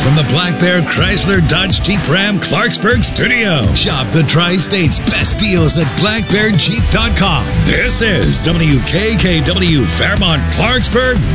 Live from the Black Bear Chrysler Dodge Jeep Ram Clarksburg studio. Shop the Tri-State's best deals at blackbearjeep.com. This is WKKW Fairmont Clarksburg,